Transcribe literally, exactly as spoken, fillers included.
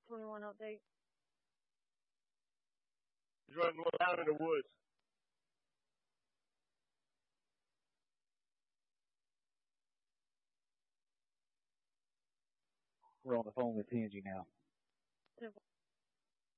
twenty-one update. He's running one down in the woods. We're on the phone with T N G now.